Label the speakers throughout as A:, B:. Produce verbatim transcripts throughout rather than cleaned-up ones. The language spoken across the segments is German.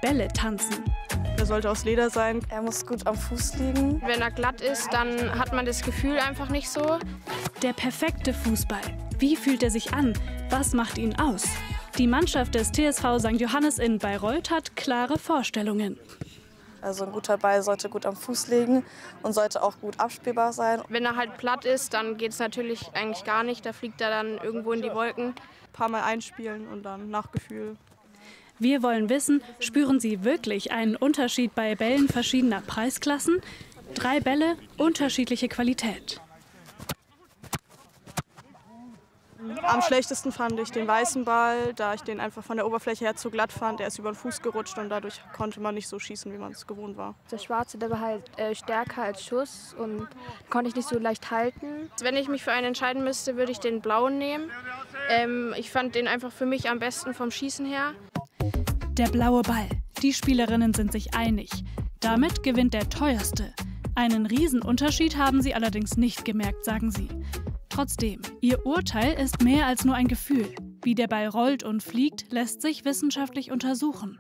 A: Bälle tanzen.
B: Er sollte aus Leder sein.
C: Er muss gut am Fuß liegen.
D: Wenn er glatt ist, dann hat man das Gefühl einfach nicht so.
A: Der perfekte Fußball. Wie fühlt er sich an? Was macht ihn aus? Die Mannschaft des T S V Sankt Johannes in Bayreuth hat klare Vorstellungen.
C: Also ein guter Ball sollte gut am Fuß liegen und sollte auch gut abspielbar sein.
D: Wenn er halt platt ist, dann geht es natürlich eigentlich gar nicht. Da fliegt er dann irgendwo in die Wolken.
B: Ein paar Mal einspielen und dann nach Gefühl.
A: Wir wollen wissen, spüren Sie wirklich einen Unterschied bei Bällen verschiedener Preisklassen? Drei Bälle, unterschiedliche Qualität.
B: Am schlechtesten fand ich den weißen Ball, da ich den einfach von der Oberfläche her zu glatt fand. Er ist über den Fuß gerutscht und dadurch konnte man nicht so schießen, wie man es gewohnt war.
E: Der schwarze, der war halt äh, stärker als Schuss und konnte ich nicht so leicht halten.
D: Wenn ich mich für einen entscheiden müsste, würde ich den blauen nehmen. Ähm, ich fand den einfach für mich am besten vom Schießen her.
A: Der blaue Ball. Die Spielerinnen sind sich einig. Damit gewinnt der teuerste. Einen Riesenunterschied haben sie allerdings nicht gemerkt, sagen sie. Trotzdem, ihr Urteil ist mehr als nur ein Gefühl. Wie der Ball rollt und fliegt, lässt sich wissenschaftlich untersuchen.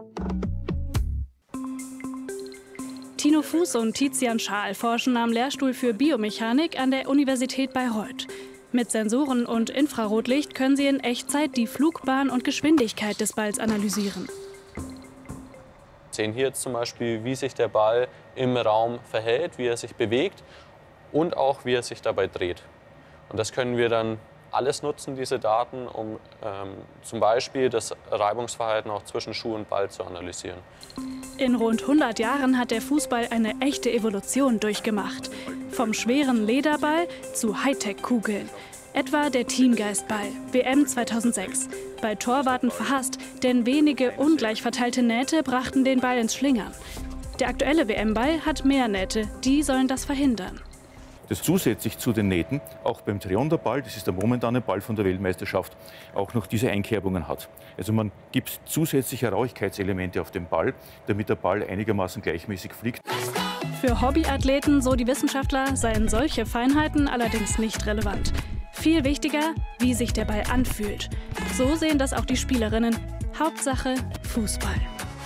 A: Tino Fuß und Tizian Schaal forschen am Lehrstuhl für Biomechanik an der Universität Bayreuth. Mit Sensoren und Infrarotlicht können sie in Echtzeit die Flugbahn und Geschwindigkeit des Balls analysieren.
F: Wir sehen hier jetzt zum Beispiel, wie sich der Ball im Raum verhält, wie er sich bewegt und auch wie er sich dabei dreht. Und das können wir dann alles nutzen, diese Daten, um ähm, zum Beispiel das Reibungsverhalten auch zwischen Schuh und Ball zu analysieren.
A: In rund hundert Jahren hat der Fußball eine echte Evolution durchgemacht. Vom schweren Lederball zu Hightech-Kugeln. Etwa der Teamgeistball, W M zweitausendsechs. Bei Torwarten verhasst, denn wenige ungleich verteilte Nähte brachten den Ball ins Schlingern. Der aktuelle W M-Ball hat mehr Nähte, die sollen das verhindern.
G: Das zusätzlich zu den Nähten auch beim Trionder-Ball, das ist der momentane Ball von der Weltmeisterschaft, auch noch diese Einkerbungen hat. Also man gibt zusätzliche Rauigkeitselemente auf den Ball, damit der Ball einigermaßen gleichmäßig fliegt.
A: Für Hobbyathleten, so die Wissenschaftler, seien solche Feinheiten allerdings nicht relevant. Viel wichtiger, wie sich der Ball anfühlt. So sehen das auch die Spielerinnen. Hauptsache Fußball.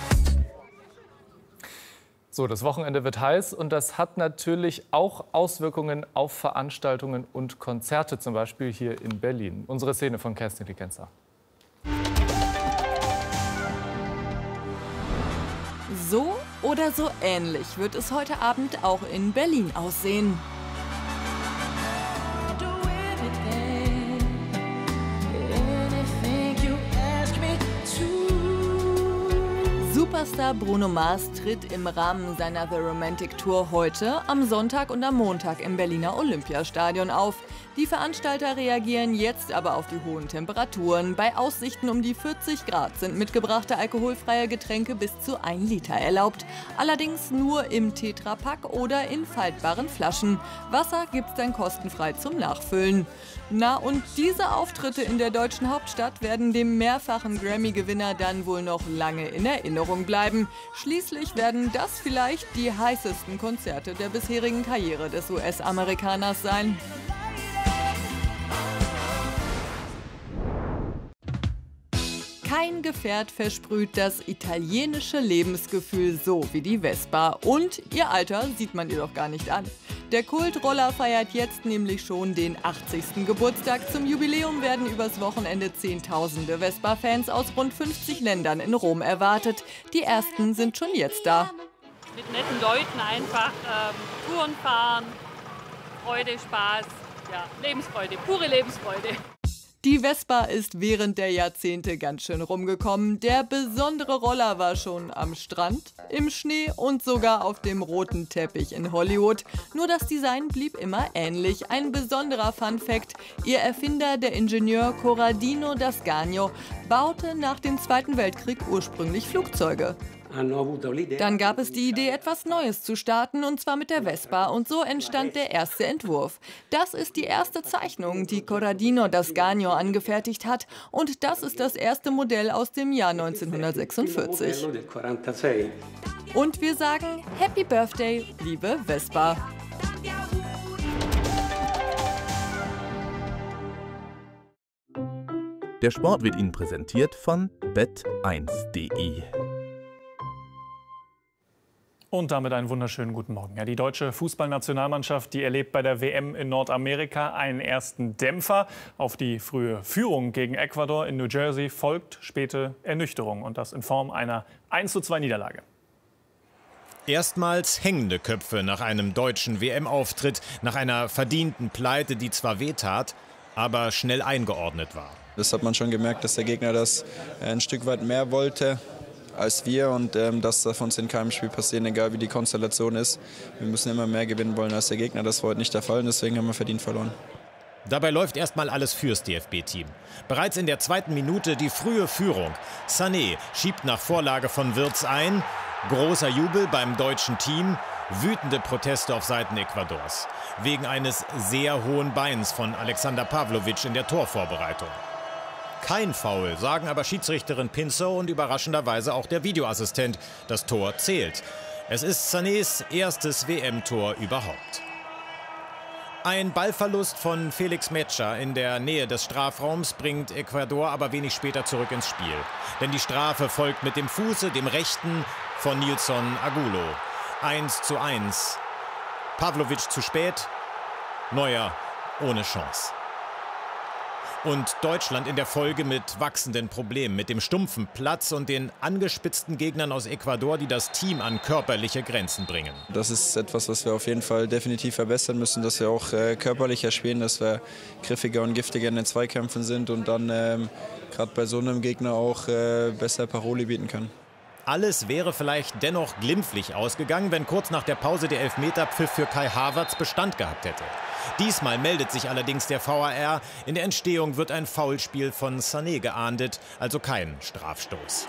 H: So, das Wochenende wird heiß und das hat natürlich auch Auswirkungen auf Veranstaltungen und Konzerte, zum Beispiel hier in Berlin. Unsere Szene von Kerstin Likenzer.
I: So oder so ähnlich wird es heute Abend auch in Berlin aussehen. Superstar Bruno Mars tritt im Rahmen seiner The Romantic Tour heute, am Sonntag und am Montag im Berliner Olympiastadion auf. Die Veranstalter reagieren jetzt aber auf die hohen Temperaturen. Bei Aussichten um die vierzig Grad sind mitgebrachte alkoholfreie Getränke bis zu ein Liter erlaubt. Allerdings nur im Tetrapack oder in faltbaren Flaschen. Wasser gibt's dann kostenfrei zum Nachfüllen. Na, und diese Auftritte in der deutschen Hauptstadt werden dem mehrfachen Grammy-Gewinner dann wohl noch lange in Erinnerung bleiben. Schließlich werden das vielleicht die heißesten Konzerte der bisherigen Karriere des U S-Amerikaners sein. Kein Gefährt versprüht das italienische Lebensgefühl so wie die Vespa. Und ihr Alter sieht man ihr doch gar nicht an. Der Kultroller feiert jetzt nämlich schon den achtzigsten Geburtstag. Zum Jubiläum werden übers Wochenende Zehntausende Vespa-Fans aus rund fünfzig Ländern in Rom erwartet. Die ersten sind schon jetzt da.
J: Mit netten Leuten einfach ähm, Touren fahren, Freude, Spaß, ja, Lebensfreude, pure Lebensfreude.
I: Die Vespa ist während der Jahrzehnte ganz schön rumgekommen. Der besondere Roller war schon am Strand, im Schnee und sogar auf dem roten Teppich in Hollywood. Nur das Design blieb immer ähnlich. Ein besonderer Fun-Fact: Ihr Erfinder, der Ingenieur Corradino d'Ascanio, baute nach dem Zweiten Weltkrieg ursprünglich Flugzeuge. Dann gab es die Idee, etwas Neues zu starten, und zwar mit der Vespa. Und so entstand der erste Entwurf. Das ist die erste Zeichnung, die Corradino d'Ascanio angefertigt hat. Und das ist das erste Modell aus dem Jahr neunzehnhundertsechsundvierzig. Und wir sagen Happy Birthday, liebe Vespa.
K: Der Sport wird Ihnen präsentiert von bet eins punkt de. Und damit einen wunderschönen guten Morgen. Ja, die deutsche Fußballnationalmannschaft, die erlebt bei der W M in Nordamerika einen ersten Dämpfer. Auf die frühe Führung gegen Ecuador in New Jersey folgt späte Ernüchterung. Und das in Form einer eins zu zwei Niederlage.
L: Erstmals hängende Köpfe nach einem deutschen W M-Auftritt, nach einer verdienten Pleite, die zwar wehtat, aber schnell eingeordnet war.
M: Das hat man schon gemerkt, dass der Gegner das ein Stück weit mehr wollte als wir, und ähm, das darf uns in keinem Spiel passieren, egal wie die Konstellation ist. Wir müssen immer mehr gewinnen wollen als der Gegner. Das war heute nicht der Fall und deswegen haben wir verdient verloren.
L: Dabei läuft erstmal alles fürs D F B-Team. Bereits in der zweiten Minute die frühe Führung. Sané schiebt nach Vorlage von Wirtz ein. Großer Jubel beim deutschen Team. Wütende Proteste auf Seiten Ecuadors. Wegen eines sehr hohen Beins von Alexander Pavlovic in der Torvorbereitung. Kein Foul, sagen aber Schiedsrichterin Pinso und überraschenderweise auch der Videoassistent. Das Tor zählt. Es ist Sanés erstes W M-Tor überhaupt. Ein Ballverlust von Felix Mecha in der Nähe des Strafraums bringt Ecuador aber wenig später zurück ins Spiel. Denn die Strafe folgt mit dem Fuße, dem rechten, von Nilson Agulo. eins zu eins. Pavlovic zu spät, Neuer ohne Chance. Und Deutschland in der Folge mit wachsenden Problemen, mit dem stumpfen Platz und den angespitzten Gegnern aus Ecuador, die das Team an körperliche Grenzen bringen.
M: Das ist etwas, was wir auf jeden Fall definitiv verbessern müssen, dass wir auch äh, körperlicher spielen, dass wir griffiger und giftiger in den Zweikämpfen sind und dann ähm, gerade bei so einem Gegner auch äh, besser Paroli bieten können.
L: Alles wäre vielleicht dennoch glimpflich ausgegangen, wenn kurz nach der Pause der Elfmeterpfiff für Kai Havertz Bestand gehabt hätte. Diesmal meldet sich allerdings der V A R. In der Entstehung wird ein Foulspiel von Sané geahndet, also kein Strafstoß.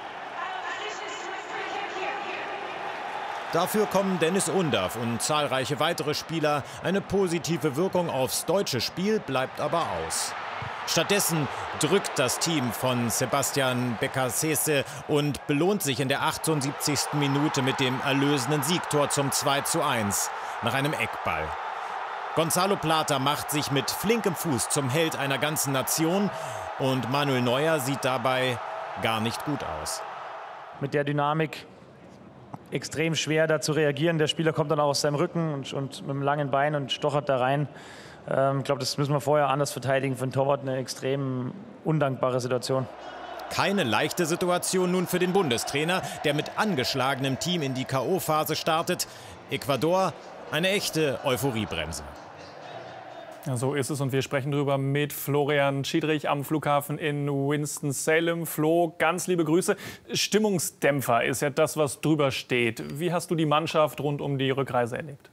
L: Dafür kommen Dennis Undav und zahlreiche weitere Spieler. Eine positive Wirkung aufs deutsche Spiel bleibt aber aus. Stattdessen drückt das Team von Sebastian Beccacece und belohnt sich in der achtundsiebzigsten Minute mit dem erlösenden Siegtor zum zwei zu eins nach einem Eckball. Gonzalo Plata macht sich mit flinkem Fuß zum Held einer ganzen Nation und Manuel Neuer sieht dabei gar nicht gut aus.
N: Mit der Dynamik extrem schwer da zu reagieren. Der Spieler kommt dann auch aus seinem Rücken und, und mit einem langen Bein und stochert da rein. Ich ähm, glaube, das müssen wir vorher anders verteidigen. Für den Torwart eine extrem undankbare Situation.
L: Keine leichte Situation nun für den Bundestrainer, der mit angeschlagenem Team in die K O-Phase startet. Ecuador, eine echte Euphoriebremse.
K: Ja, so ist es und wir sprechen darüber mit Florian Schiedrich am Flughafen in Winston-Salem. Flo, ganz liebe Grüße. Stimmungsdämpfer ist ja das, was drüber steht. Wie hast du die Mannschaft rund um die Rückreise erlebt?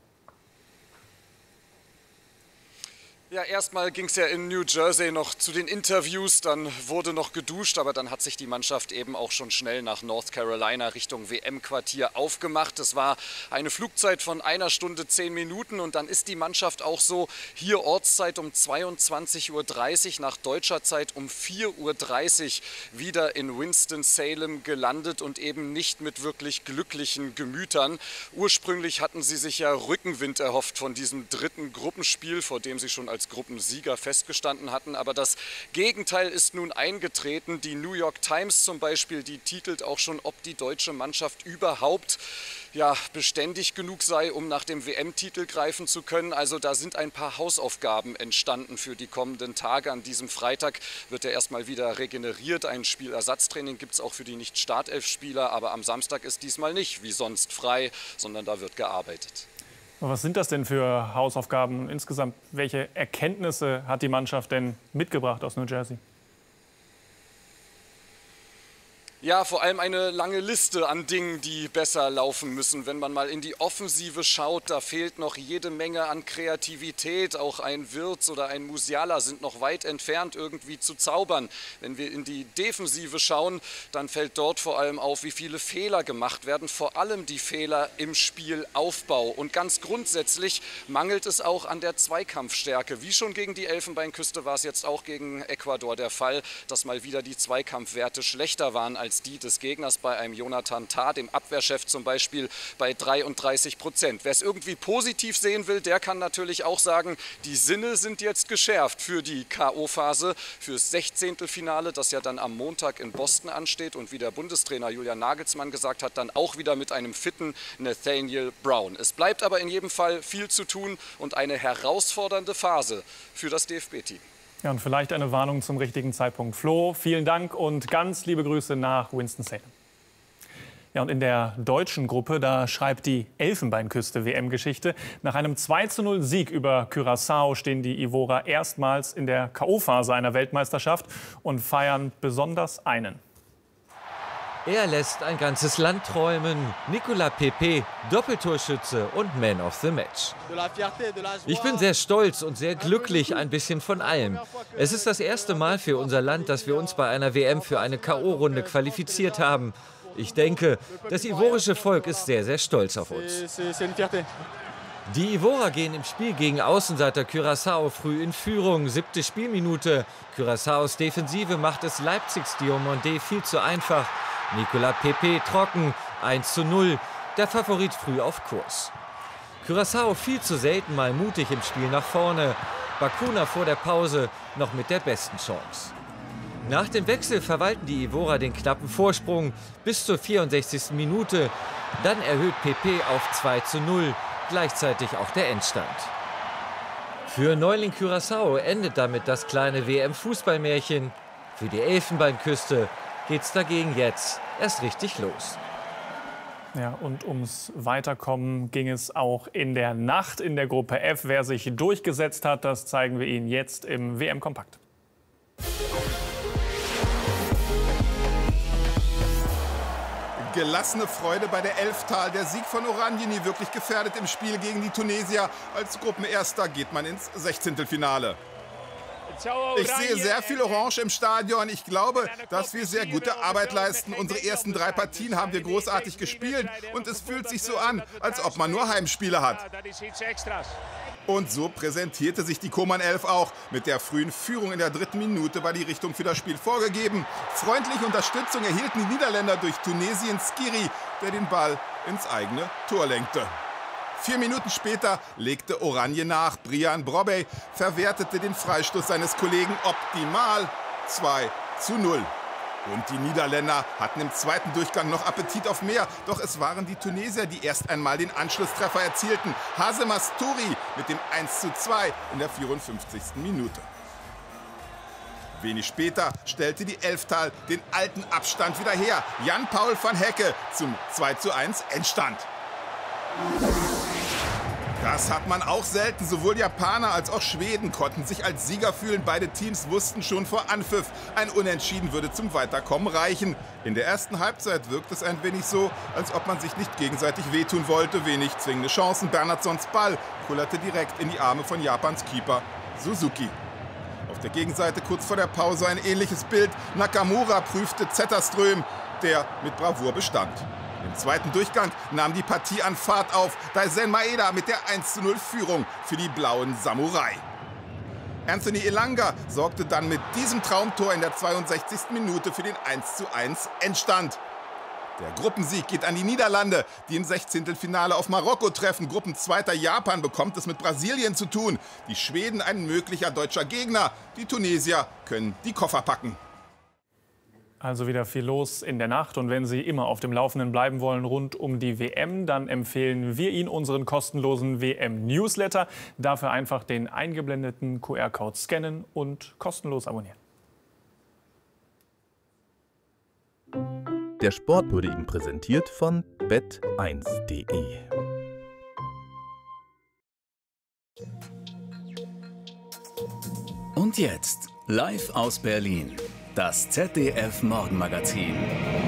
O: Ja, erstmal ging es ja in New Jersey noch zu den Interviews, dann wurde noch geduscht, aber dann hat sich die Mannschaft eben auch schon schnell nach North Carolina Richtung W M-Quartier aufgemacht. Es war eine Flugzeit von einer Stunde zehn Minuten und dann ist die Mannschaft auch so hier Ortszeit um zweiundzwanzig Uhr dreißig, nach deutscher Zeit um vier Uhr dreißig wieder in Winston-Salem gelandet und eben nicht mit wirklich glücklichen Gemütern. Ursprünglich hatten sie sich ja Rückenwind erhofft von diesem dritten Gruppenspiel, vor dem sie schon als als Gruppensieger festgestanden hatten. Aber das Gegenteil ist nun eingetreten. Die New York Times zum Beispiel, die titelt auch schon, ob die deutsche Mannschaft überhaupt ja, beständig genug sei, um nach dem W M-Titel greifen zu können. Also da sind ein paar Hausaufgaben entstanden für die kommenden Tage. An diesem Freitag wird er erstmal wieder regeneriert. Ein Spielersatztraining gibt es auch für die Nicht-Startelf-Spieler. Aber am Samstag ist diesmal nicht wie sonst frei, sondern da wird gearbeitet.
K: Was sind das denn für Hausaufgaben insgesamt? Welche Erkenntnisse hat die Mannschaft denn mitgebracht aus New Jersey?
O: Ja, vor allem eine lange Liste an Dingen, die besser laufen müssen. Wenn man mal in die Offensive schaut, da fehlt noch jede Menge an Kreativität. Auch ein Wirtz oder ein Musiala sind noch weit entfernt, irgendwie zu zaubern. Wenn wir in die Defensive schauen, dann fällt dort vor allem auf, wie viele Fehler gemacht werden. Vor allem die Fehler im Spielaufbau. Und ganz grundsätzlich mangelt es auch an der Zweikampfstärke. Wie schon gegen die Elfenbeinküste war es jetzt auch gegen Ecuador der Fall, dass mal wieder die Zweikampfwerte schlechter waren als als die des Gegners bei einem Jonathan Tah, dem Abwehrchef zum Beispiel, bei dreiunddreißig Prozent. Wer es irgendwie positiv sehen will, der kann natürlich auch sagen, die Sinne sind jetzt geschärft für die K O-Phase, fürs Sechzehntelfinale, das ja dann am Montag in Boston ansteht und wie der Bundestrainer Julian Nagelsmann gesagt hat, dann auch wieder mit einem fitten Nathaniel Brown. Es bleibt aber in jedem Fall viel zu tun und eine herausfordernde Phase für das D F B-Team.
K: Ja, und vielleicht eine Warnung zum richtigen Zeitpunkt. Flo, vielen Dank und ganz liebe Grüße nach Winston-Salem. Ja, und in der deutschen Gruppe, da schreibt die Elfenbeinküste-W M-Geschichte. Nach einem zwei zu null Sieg über Curaçao stehen die Ivorer erstmals in der K O-Phase einer Weltmeisterschaft und feiern besonders einen.
P: Er lässt ein ganzes Land träumen. Nicolas Pepe, Doppeltorschütze und Man of the Match. Ich bin sehr stolz und sehr glücklich, ein bisschen von allem. Es ist das erste Mal für unser Land, dass wir uns bei einer W M für eine K O-Runde qualifiziert haben. Ich denke, das ivorische Volk ist sehr, sehr stolz auf uns. Die Ivorer gehen im Spiel gegen Außenseiter Curaçao früh in Führung. Siebte Spielminute. Curaçaos Defensive macht es Leipzigs Diomandé viel zu einfach. Nicolas Pepe trocken, eins zu null, der Favorit früh auf Kurs. Curaçao viel zu selten mal mutig im Spiel nach vorne. Bacuna vor der Pause noch mit der besten Chance. Nach dem Wechsel verwalten die Ivorer den knappen Vorsprung bis zur vierundsechzigsten Minute. Dann erhöht Pepe auf zwei zu null, gleichzeitig auch der Endstand. Für Neuling Curaçao endet damit das kleine W M-Fußballmärchen. Für die Elfenbeinküste geht's dagegen jetzt erst richtig los.
K: Ja, und ums Weiterkommen ging es auch in der Nacht in der Gruppe F. Wer sich durchgesetzt hat, das zeigen wir Ihnen jetzt im W M-Kompakt.
Q: Gelassene Freude bei der Elftal. Der Sieg von Oranien nie wirklich gefährdet im Spiel gegen die Tunesier. Als Gruppenerster geht man ins Sechzehntelfinale. Ich sehe sehr viel Orange im Stadion. Ich glaube, dass wir sehr gute Arbeit leisten. Unsere ersten drei Partien haben wir großartig gespielt. Und es fühlt sich so an, als ob man nur Heimspiele hat. Und so präsentierte sich die Coman elf auch. Mit der frühen Führung in der dritten Minute war die Richtung für das Spiel vorgegeben. Freundliche Unterstützung erhielten die Niederländer durch Tunesiens Skiri, der den Ball ins eigene Tor lenkte. Vier Minuten später legte Oranien nach. Brian Brobey verwertete den Freistoß seines Kollegen optimal. zwei zu null. Und die Niederländer hatten im zweiten Durchgang noch Appetit auf mehr. Doch es waren die Tunesier, die erst einmal den Anschlusstreffer erzielten. Hazem Astouri mit dem eins zu zwei in der vierundfünfzigsten Minute. Wenig später stellte die Elftal den alten Abstand wieder her. Jan-Paul van Hecke zum zwei zu eins Endstand. Das hat man auch selten. Sowohl Japaner als auch Schweden konnten sich als Sieger fühlen. Beide Teams wussten schon vor Anpfiff, ein Unentschieden würde zum Weiterkommen reichen. In der ersten Halbzeit wirkt es ein wenig so, als ob man sich nicht gegenseitig wehtun wollte. Wenig zwingende Chancen. Bernhardssons Ball kullerte direkt in die Arme von Japans Keeper Suzuki. Auf der Gegenseite kurz vor der Pause ein ähnliches Bild. Nakamura prüfte Zetterström, der mit Bravour bestand. Im zweiten Durchgang nahm die Partie an Fahrt auf. Daisen Maeda mit der eins zu null Führung für die blauen Samurai. Anthony Elanga sorgte dann mit diesem Traumtor in der zweiundsechzigsten Minute für den eins zu eins Endstand. Der Gruppensieg geht an die Niederlande, die im Sechzehntelfinale auf Marokko treffen. Gruppenzweiter Japan bekommt es mit Brasilien zu tun. Die Schweden ein möglicher deutscher Gegner. Die Tunesier können die Koffer packen.
K: Also wieder viel los in der Nacht. Und wenn Sie immer auf dem Laufenden bleiben wollen rund um die W M, dann empfehlen wir Ihnen unseren kostenlosen W M-Newsletter. Dafür einfach den eingeblendeten Q R-Code scannen und kostenlos abonnieren.
R: Der Sport wurde Ihnen präsentiert von bet eins punkt de.
S: Und jetzt, live aus Berlin, das Z D F-Morgenmagazin.